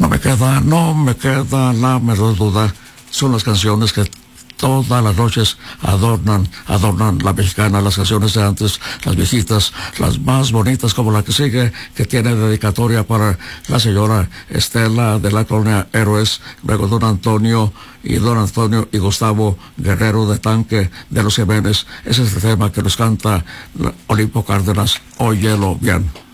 No me queda la menor duda. Son las canciones que todas las noches adornan la mexicana, las canciones de antes, las viejitas, las más bonitas como la que sigue, que tiene dedicatoria para la señora Estela de la colonia Héroes, luego don Antonio y Gustavo Guerrero de Tanque de los Jiménez. Ese es el tema que nos canta Olimpo Cárdenas, óyelo bien.